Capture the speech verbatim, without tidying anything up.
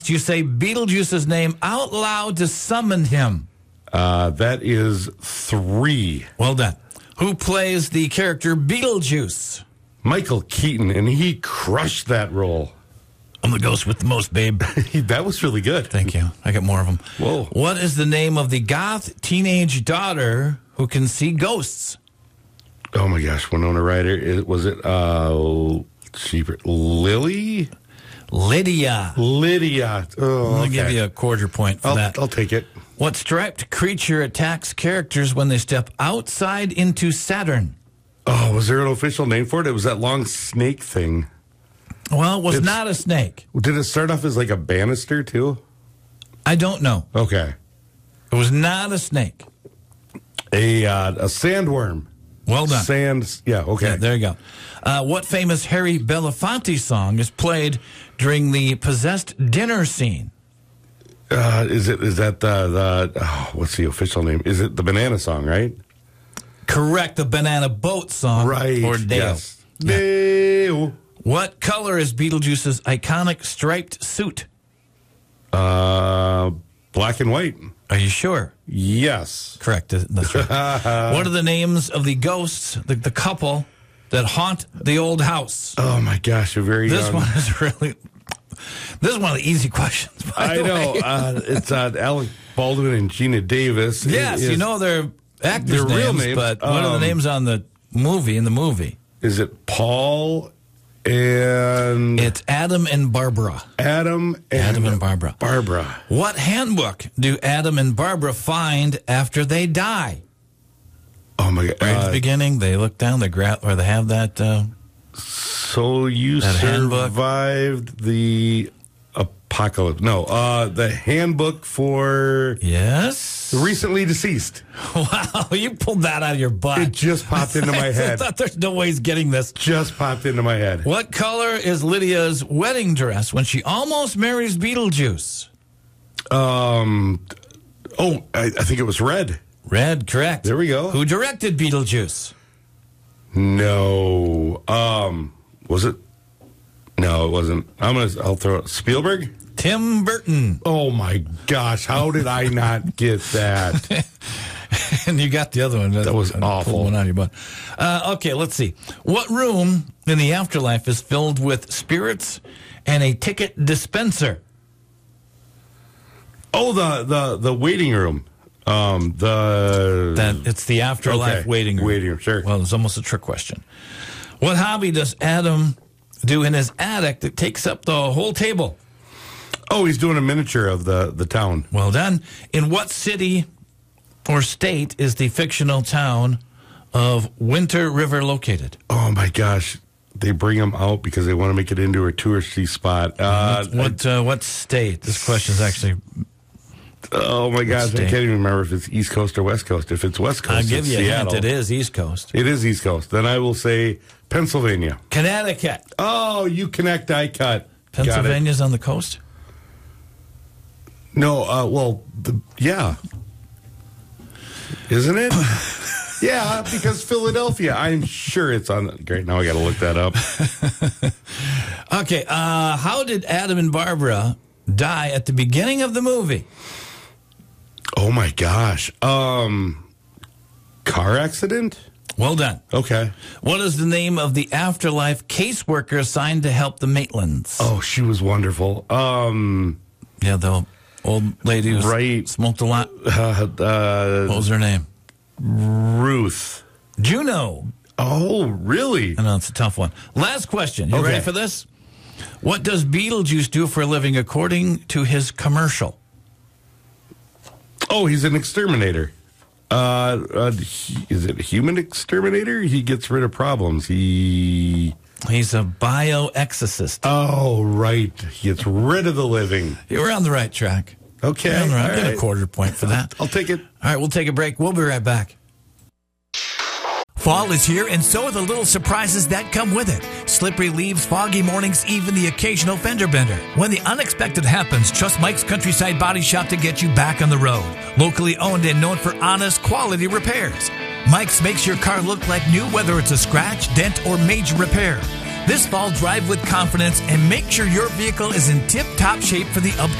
you say Beetlejuice's name out loud to summon him? Uh, that is three. Well done. Who plays the character Beetlejuice? Michael Keaton, and he crushed that role. I'm the ghost with the most, babe. That was really good. Thank you. I got more of them. Whoa. What is the name of the goth teenage daughter who can see ghosts? Oh, my gosh. Winona Ryder. It, was it uh, she, Lily? Lydia. Lydia. Oh, I'm going to okay. give you a quarter point for I'll, that. I'll take it. What striped creature attacks characters when they step outside into Saturn? Oh, was there an official name for it? It was that long snake thing. Well, it was It's- not a snake. Did it start off as like a banister, too? I don't know. Okay. It was not a snake. A uh, a sandworm. Well done. Sand. Yeah, okay. Yeah, there you go. Uh, what famous Harry Belafonte song is played during the possessed dinner scene? Uh, is it is that the, the oh, what's the official name? Is it the Banana Song, right? Correct, the Banana Boat song. Right. Or Dale. Yes. Dale. What color is Beetlejuice's iconic striped suit? Uh, black and white. Are you sure? Yes. Correct. That's right. What are the names of the ghosts, the, the couple that haunt the old house? Oh my gosh, a very This young. one is really. This is one of the easy questions. By I the know. way. Uh, it's uh, Alec Baldwin and Gina Davis. Yes, Is- you know their actors' Their real names, names, but what are the um, names on the movie? In the movie, Is it Paul and it's Adam and Barbara. Adam and Adam and Barbara. Barbara. What handbook do Adam and Barbara find after they die? Oh my God! Right at the Uh, beginning, they look down, they grab, or they have that. Uh, so you That handbook? survived the apocalypse? No, uh, the handbook for yes. the recently deceased. Wow, you pulled that out of your butt. It just popped into my I head. thought there's no way he's getting this. Just popped into my head. What color is Lydia's wedding dress when she almost marries Beetlejuice? Um. Oh, I, I think it was red. Red, correct. There we go. Who directed Beetlejuice? No. Um. Was it? No, it wasn't. I'm gonna. I'll throw it. Spielberg. Tim Burton. Oh my gosh! How did I not get that? And you got the other one. That was I pulled awful. One out of your butt. Uh, okay, let's see. What room in the afterlife is filled with spirits and a ticket dispenser? Oh, the the the waiting room. Um. The That it's the afterlife Okay, waiting room. waiting room, sure. Well, it's almost a trick question. What hobby does Adam do in his attic that takes up the whole table? Oh, he's doing a miniature of the the town. Well done. In what city or state is the fictional town of Winter River located? Oh my gosh! They bring him out because they want to make it into a touristy spot. Uh, What uh, what state? This question is actually. oh my gosh! I state? can't even remember if it's East Coast or West Coast. If it's West Coast, I'll give it's you a Seattle. hint. It is East Coast. It is East Coast. Then I will say Pennsylvania. Connecticut. Oh, you connect, I cut. Got it. Pennsylvania's on the coast? No, uh, well, the, yeah. Isn't it? Yeah, because Philadelphia. I'm sure it's on. Great, now I got to look that up. Okay, uh, how did Adam and Barbara die at the beginning of the movie? Oh my gosh. Um, car accident? Well done. Okay. What is the name of the afterlife caseworker assigned to help the Maitlands? Oh, she was wonderful. Um, Yeah, the old lady who Right. smoked a lot. uh, uh, What was her name? Ruth. Juno. Oh, really? I know, it's a tough one. Last question. You Okay. ready for this? What does Beetlejuice do for a living according to his commercial? Oh, he's an exterminator. Uh, uh, he, is it a human exterminator? He gets rid of problems. He. He's a bioexorcist. Oh, right. He gets rid of the living. You were on the right track. Okay. You're on the right. all I'll get a right. quarter point for that. I'll take it. All right, we'll take a break. We'll be right back. Fall is here, and so are the little surprises that come with it. Slippery leaves, foggy mornings, even the occasional fender bender. When the unexpected happens, trust Mike's Countryside Body Shop to get you back on the road. Locally owned and known for honest, quality repairs. Mike's makes your car look like new, whether it's a scratch, dent, or major repair. This fall, drive with confidence and make sure your vehicle is in tip-top shape for the upcoming